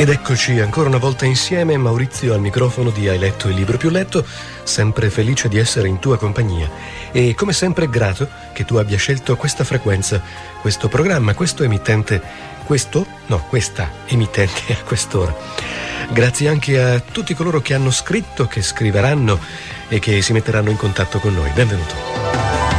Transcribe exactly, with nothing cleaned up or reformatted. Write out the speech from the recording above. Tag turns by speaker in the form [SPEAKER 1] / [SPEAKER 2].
[SPEAKER 1] Ed eccoci ancora una volta insieme, Maurizio al microfono di Hai letto il libro più letto, sempre felice di essere in tua compagnia e come sempre grato che tu abbia scelto questa frequenza, questo programma, questo emittente, questo, no, questa emittente a quest'ora. Grazie anche a tutti coloro che hanno scritto, che scriveranno e che si metteranno in contatto con noi. Benvenuto.